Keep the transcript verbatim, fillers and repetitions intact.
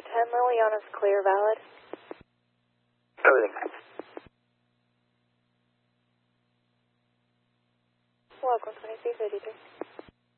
ten Liliana's clear, valid. Everything. Welcome, twenty-three fifty-three.